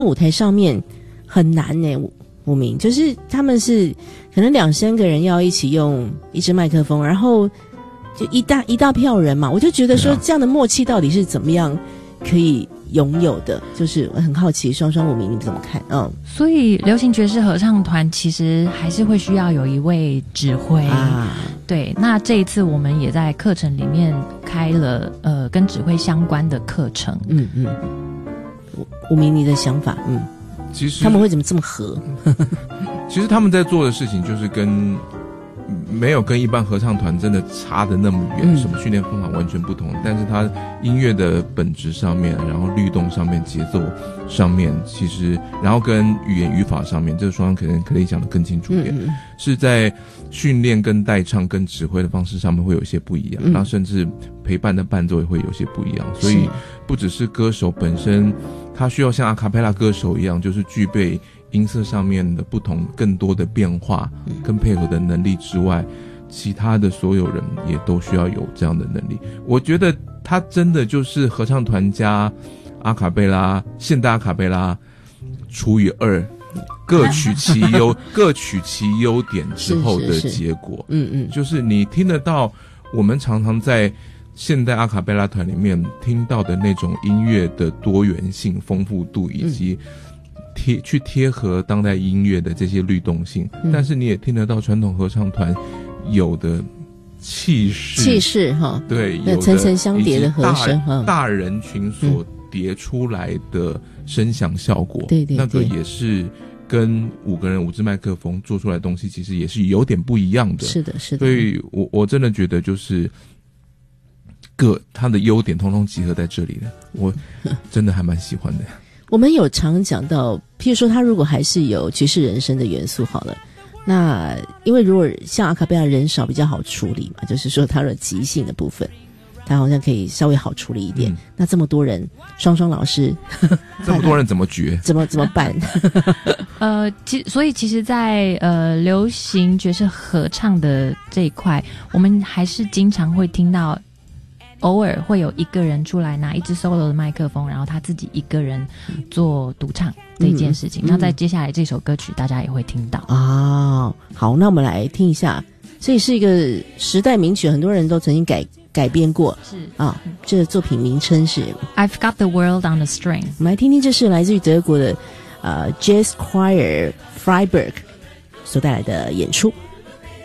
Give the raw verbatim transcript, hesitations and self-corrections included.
舞台上面很难耶，无名就是他们是可能两三个人要一起用一支麦克风，然后就一大一大票人嘛，我就觉得说这样的默契到底是怎么样可以拥有的，就是我很好奇双双无名你怎么看？嗯， 所以流行爵士合唱团其实还是会需要有一位指挥啊。对，那这一次我们也在课程里面开了呃跟指挥相关的课程。 嗯嗯，无名你的想法？嗯。 其实他们会怎么这么合？ 其实他们在做的事情就是跟没有跟一般合唱团真的差得那么远，嗯、什么训练方法完全不同，但是它音乐的本质上面，然后律动上面、节奏上面，其实然后跟语言语法上面，这个双方可能可以讲得更清楚一点，嗯嗯是在训练跟带唱跟指挥的方式上面会有一些不一样，嗯、然后甚至陪伴的伴奏也会有些不一样，所以不只是歌手本身。他需要像阿卡贝拉歌手一样，就是具备音色上面的不同、更多的变化跟配合的能力之外，其他的所有人也都需要有这样的能力。我觉得他真的就是合唱团加阿卡贝拉、现代阿卡贝拉除以二，各取其优，各取其优点之后的结果。嗯嗯，就是你听得到，我们常常在现代阿卡贝拉团里面听到的那种音乐的多元性、丰富度，以及贴去贴合当代音乐的这些律动性，嗯、但是你也听得到传统合唱团有的气势， 气势哈， 对， 有层层相叠的和声哈， 大人群所叠出来的声响效果，对对对，那个也是跟五个人五支麦克风做出来的东西，其实也是有点不一样的。 是的，是的。 所以我我真的觉得就是各它的优点通通集合在这里了，我真的还蛮喜欢的。 我们有常讲到，譬如说他如果还是有爵士人声的元素好了，那因为如果像阿卡贝拉人少比较好处理嘛，就是说他的即兴的部分他好像可以稍微好处理一点，嗯、那这么多人，双双老师这么多人怎么决怎么怎么办？ 呃其所以其实在呃流行爵士合唱的这一块，我们还是经常会听到偶尔会有一个人出来拿一支 solo 的麦克风，然后他自己一个人做独唱这件事情。嗯、那在接下来这首歌曲，大家也会听到哦。好，那我们来听一下，这是一个时代名曲，很多人都曾经改改编过。是啊，这个作品名称是 I've Got the World on a String。 我们来听听，这是来自于德国的呃 Jazz Choir Freiburg 所带来的演出。